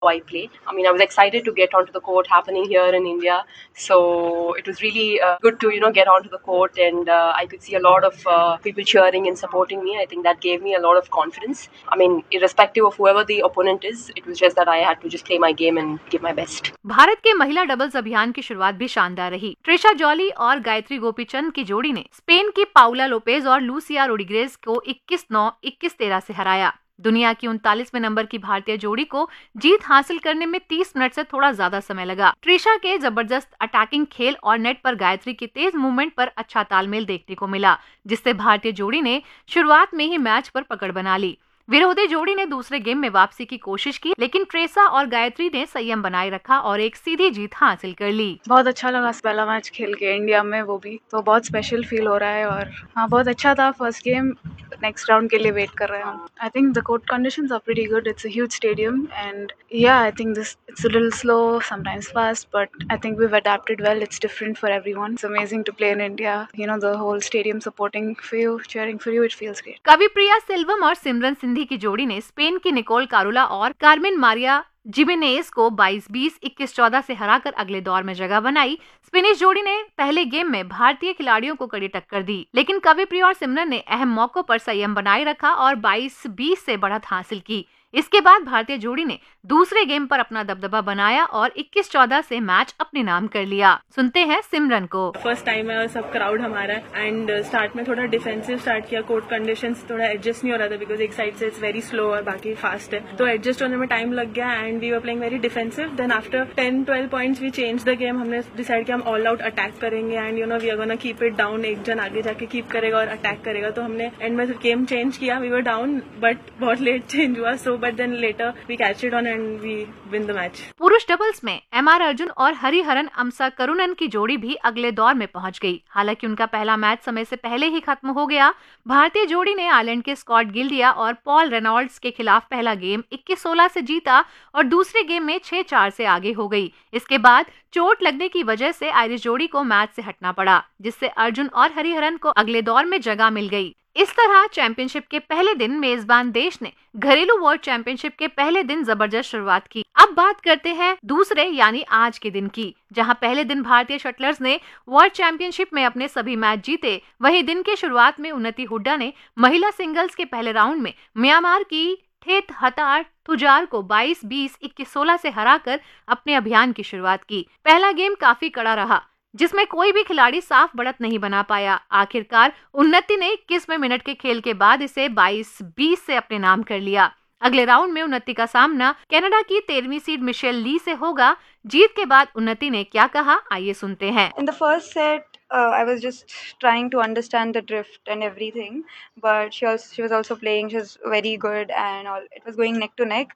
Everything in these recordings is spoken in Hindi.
I played. I mean, I was excited to get onto the court happening here in India. So it was really good to, get onto the court, and I could see a lot of people cheering and supporting me. I think that gave me a lot of confidence. I mean, irrespective of whoever the opponent is, it was just that I had to just play my game and give my best. Bharat के महिला डबल्स अभियान की शुरुआत भी शानदार रही। ट्रिशा जॉली और गायत्री गोपीचंद की जोड़ी ने स्पेन की पाउला लोपेज और लूसिया रोड्रिगेज को 21-9, 21-13 से हराया। दुनिया की 39वें नंबर की भारतीय जोड़ी को जीत हासिल करने में 30 मिनट से थोड़ा ज्यादा समय लगा। ट्रिशा के जबरदस्त अटैकिंग खेल और नेट पर गायत्री की तेज मूवमेंट पर अच्छा तालमेल देखने को मिला, जिससे भारतीय जोड़ी ने शुरुआत में ही मैच पर पकड़ बना ली। विरोधी जोड़ी ने दूसरे गेम में वापसी की कोशिश की, लेकिन ट्रेसा और गायत्री ने संयम बनाए रखा और एक सीधी जीत हासिल कर ली। बहुत अच्छा लगा पहला मैच खेल के इंडिया में, वो भी तो बहुत स्पेशल फील हो रहा है। और हाँ, बहुत अच्छा था फर्स्ट गेम। नेक्स्ट राउंड के लिए वेट कर रहे हैं। I think the court conditions are pretty good. It's a huge stadium and I think this it's a little slow, sometimes fast, but I think we've adapted well. It's different for everyone. It's amazing to play in India. The whole stadium supporting for you, cheering for you. It feels great. कविप्रिया Selvam और सिमरन सिंधी की जोड़ी ने स्पेन की निकोल कारोला और कार्मेन मारिया जिमेनेज को 22-20, 21-14 से हराकर अगले दौर में जगह बनाई। स्पेनिश जोड़ी ने पहले गेम में भारतीय खिलाड़ियों को कड़ी टक्कर दी, लेकिन कविप्रिया और सिमरन ने अहम मौकों पर संयम बनाए रखा और 22-20 से बढ़त हासिल की। इसके बाद भारतीय जोड़ी ने दूसरे गेम पर अपना दबदबा बनाया और 21-14 से मैच अपने नाम कर लिया। सुनते हैं सिमरन को। फर्स्ट टाइम है और सब क्राउड हमारा है एंड स्टार्ट में थोड़ा डिफेंसिव स्टार्ट किया। कोर्ट कंडीशंस थोड़ा एडजस्ट नहीं हो रहा था बिकॉज एक साइड से इट्स वेरी स्लो और बाकी फास्ट है, तो एडजस्ट होने में टाइम लग गया and we were playing very defensive. Then after 10-12 points we change the game. हमने डिसाइड किया हम ऑल आउट अटैक करेंगे and we are gonna keep it down. एक जन आगे जाके कीप करेगा और अटैक करेगा, तो हमने एंड में गेम चेंज किया। वी वर डाउन बट बहुत लेट चेंज हुआ, so but then later we catch it on and we win the match. पुरुष डबल्स में एमआर अर्जुन और हरिहरन अमसा करुणन की जोड़ी भी अगले दौर में पहुंच गई। हालांकि उनका पहला मैच समय से पहले ही खत्म हो गया। भारतीय जोड़ी ने आयरलैंड के स्कॉट गिल्डिया और पॉल रेनॉल्ड्स के खिलाफ पहला गेम 21-16 से जीता और दूसरे गेम में 6-4 से आगे हो गई। इसके बाद चोट लगने की वजह से आयरिश जोड़ी को मैच से हटना पड़ा, जिससे अर्जुन और हरिहरन को अगले दौर में जगह मिल गई। इस तरह चैंपियनशिप के पहले दिन मेजबान देश ने घरेलू वर्ल्ड चैंपियनशिप के पहले दिन जबरदस्त शुरुआत की। अब बात करते हैं दूसरे यानी आज के दिन की, जहां पहले दिन भारतीय शटलर्स ने वर्ल्ड चैंपियनशिप में अपने सभी मैच जीते। वहीं दिन के शुरुआत में उन्नति हुड्डा ने महिला सिंगल्स के पहले राउंड में म्यांमार की ठेत हतार तुजार को 22-20, 21-16 से हराकर अपने अभियान की शुरुआत की। पहला गेम काफी कड़ा रहा, जिसमें कोई भी खिलाड़ी साफ बढ़त नहीं बना पाया। आखिरकार उन्नति ने 21वें मिनट के खेल के बाद इसे 22-20 से अपने नाम कर लिया। अगले राउंड में उन्नति का सामना कनाडा की 13वीं सीड मिशेल ली से होगा। जीत के बाद उन्नति ने क्या कहा, आइए सुनते हैं। In the first set, I was just trying to understand the drift and everything, but she was also playing. She was very good, and it was going neck to neck.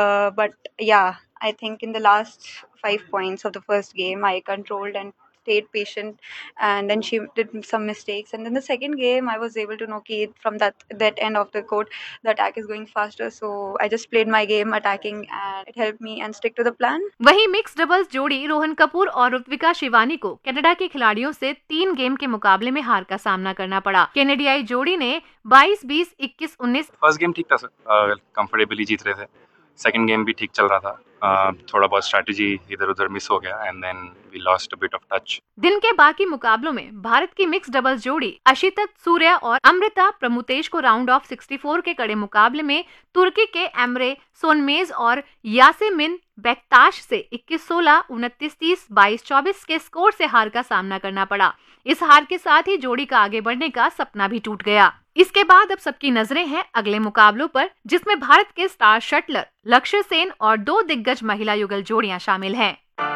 But yeah, I think in the last 5 points of the first game, I controlled and stayed patient, and then she did some mistakes. And then the second game, I was able to know from that end of the court, the attack is going faster. So I just played my game attacking, and it helped me and stick to the plan. वहीं मिक्स डबल्स जोड़ी रोहन कपूर और ऋत्विका शिवानी को कनाडा के खिलाड़ियों से 3 गेम के मुकाबले में हार का सामना करना पड़ा। कैनेडियाई जोड़ी ने 22-20, 21-19। फर्स्ट गेम ठीक था सर, कंफर्टेबली जीत रहे थे। सेकंड गेम भी ठीक चल रहा था, थोड़ा बहुत स्ट्रैटेजी इधर उधर मिस हो गया and then we lost a bit of touch. दिन के बाकी मुकाबलों में भारत की मिक्स डबल्स जोड़ी अशितत सूर्या और अमृता प्रमुतेश को राउंड ऑफ 64 के कड़े मुकाबले में तुर्की के एमरे सोनमेज और यासेमिन बेक्ताश से 21-16, 29-30, 22-24 के स्कोर से हार का सामना करना पड़ा। इस हार के साथ ही जोड़ी का आगे बढ़ने का सपना भी टूट गया। इसके बाद अब सबकी नजरें हैं अगले मुकाबलों पर, जिसमें भारत के स्टार शटलर लक्ष्य सेन और 2 दिग्गज महिला युगल जोड़ियां शामिल हैं।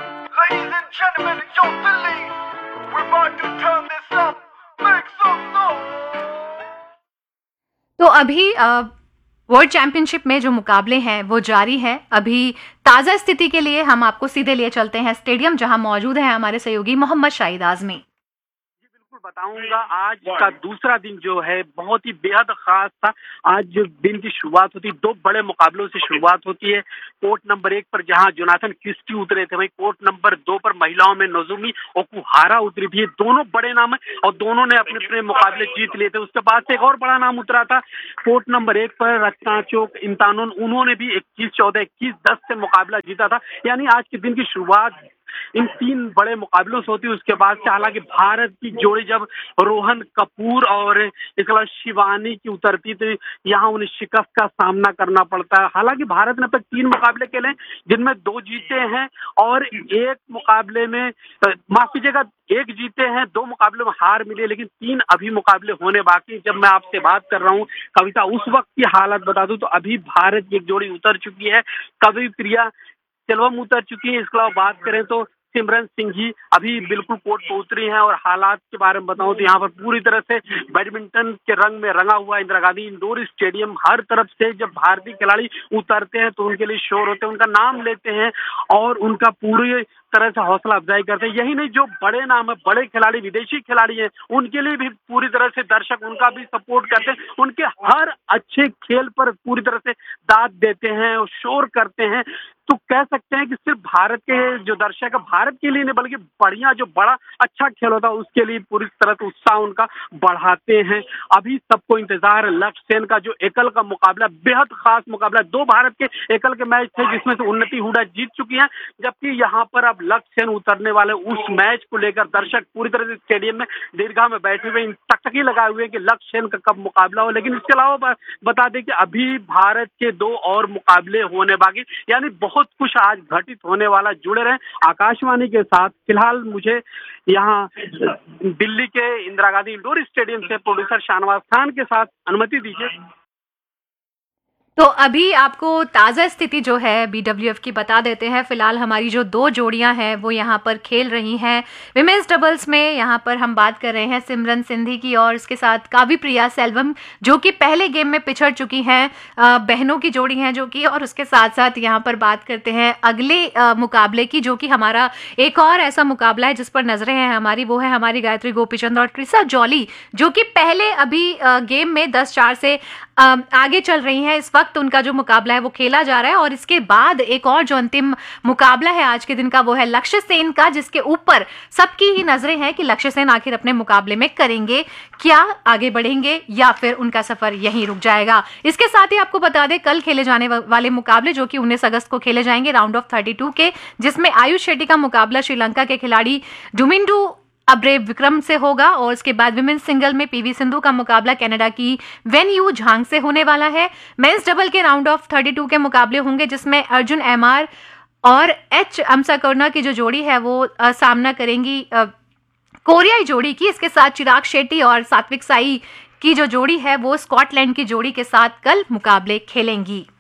तो अभी वर्ल्ड चैंपियनशिप में जो मुकाबले हैं वो जारी हैं। अभी ताजा स्थिति के लिए हम आपको सीधे लिए चलते हैं स्टेडियम, जहां मौजूद है हमारे सहयोगी मोहम्मद शाहिद आजमी। बिल्कुल बताऊंगा आज का दूसरा दिन जो है बहुत ही बेहद खास था। आज जो दिन की शुरुआत होती है, दो बड़े मुकाबलों से शुरुआत होती है। कोर्ट नंबर 1 पर जहां जोनाथन क्रिस्टी उतरे थे, वहीं कोर्ट नंबर 2 पर महिलाओं में नोजोमी ओकुहारा उतरी थी। दोनों बड़े नाम है और दोनों ने अपने अपने मुकाबले जीत लिए थे। उसके बाद से एक और बड़ा नाम उतरा था कोर्ट नंबर 1 पर रत्नाचोक इंतानोन, उन्होंने भी 21-14, 21-10 से मुकाबला जीता था। यानी आज के दिन की शुरुआत इन 3 बड़े मुकाबलों से होती है। उसके बाद से हालांकि भारत की जोड़ी जब रोहन कपूर और इसके अलावा शिवानी की उतरती तो यहाँ उन्हें शिकस्त का सामना करना पड़ता है। हालांकि भारत ने अब तक 3 मुकाबले खेले जिनमें 2 जीते हैं और 1 मुकाबले में माफ कीजिएगा 1 जीते हैं, 2 मुकाबले में हार मिली, लेकिन 3 अभी मुकाबले होने बाकी। जब मैं आपसे बात कर रहा हूँ कविता, उस वक्त की हालत बता दूं तो अभी भारत की एक जोड़ी उतर चुकी है, कवि प्रिया सेल्वम उतर चुकी है। इसके अलावा बात करें तो सिमरन सिंह जी अभी बिल्कुल कोर्ट पर उतरी हैं। और हालात के बारे में बताऊं तो यहाँ पर पूरी तरह से बैडमिंटन के रंग में रंगा हुआ इंदिरा गांधी इंडोर स्टेडियम। हर तरफ से जब भारतीय खिलाड़ी उतरते हैं तो उनके लिए शोर होते हैं, उनका नाम लेते हैं और उनका पूरी तरह से हौसला अफजाई करते हैं। यही नहीं, जो बड़े नाम है, बड़े खिलाड़ी, विदेशी खिलाड़ी हैं, उनके लिए भी पूरी तरह से दर्शक उनका भी सपोर्ट करते हैं, उनके हर अच्छे खेल पर पूरी तरह से दाद देते हैं और शोर करते हैं। तो कह सकते हैं कि सिर्फ भारत के जो दर्शक है, भारत के लिए नहीं बल्कि बढ़िया जो बड़ा अच्छा खेल होता है उसके लिए पूरी तरह से उत्साह उनका बढ़ाते हैं। अभी सबको इंतजार है लक्ष्य सेन का, जो एकल का मुकाबला, बेहद खास मुकाबला। 2 भारत के एकल के मैच थे जिसमें से उन्नति हुडा जीत चुकी हैं, जबकि यहाँ पर अब लक्ष्य सेन उतरने वाले। उस मैच को लेकर दर्शक पूरी तरह से स्टेडियम में दीर्घा में बैठे हुए टकटकी लगाए हुए कि लक्ष्य सेन का कब मुकाबला हो। लेकिन इसके अलावा बता दें कि अभी भारत के 2 और मुकाबले होने बाकी, यानी बहुत कुछ आज घटित होने वाला। जुड़े रहे आकाशवाणी के साथ। फिलहाल मुझे यहाँ दिल्ली के इंदिरा गांधी इंडोर स्टेडियम से प्रोड्यूसर शाहनवाज खान के साथ अनुमति दीजिए। तो अभी आपको ताज़ा स्थिति जो है BWF की बता देते हैं। फिलहाल हमारी जो 2 जोड़ियां हैं वो यहाँ पर खेल रही हैं विमेंस डबल्स में। यहाँ पर हम बात कर रहे हैं सिमरन सिंधी की और उसके साथ कावी प्रिया सेल्वम, जो कि पहले गेम में पिछड़ चुकी हैं, बहनों की जोड़ी हैं जो कि। और उसके साथ साथ यहाँ पर बात करते हैं अगले मुकाबले की, जो कि हमारा एक और ऐसा मुकाबला है जिस पर नजरें हैं हमारी, वो है हमारी गायत्री गोपीचंद और ट्रिसा जॉली, जो कि पहले अभी गेम में 10-4 से आगे चल रही हैं। इस वक्त उनका जो मुकाबला है वो खेला जा रहा है। और इसके बाद एक और जो अंतिम मुकाबला है आज के दिन का वो है लक्ष्य सेन का, जिसके ऊपर सबकी ही नजरें हैं कि लक्ष्य सेन आखिर अपने मुकाबले में करेंगे क्या, आगे बढ़ेंगे या फिर उनका सफर यहीं रुक जाएगा। इसके साथ ही आपको बता दें कल खेले जाने वाले मुकाबले जो कि 19 अगस्त को खेले जाएंगे राउंड ऑफ 32 के, जिसमें आयुष शेट्टी का मुकाबला श्रीलंका के खिलाड़ी जुमिंडू अब्रेव विक्रम से होगा। और उसके बाद विमेंस सिंगल में पीवी सिंधु का मुकाबला कनाडा की वेन यू झांग से होने वाला है। मेंस डबल के राउंड ऑफ 32 के मुकाबले होंगे जिसमें अर्जुन एमआर और एच अम्साकरुणा की जो जोड़ी है वो सामना करेंगी कोरियाई जोड़ी की। इसके साथ चिराग शेट्टी और सात्विक साई की जो जोड़ी है वो स्कॉटलैंड की जोड़ी के साथ कल मुकाबले खेलेंगी।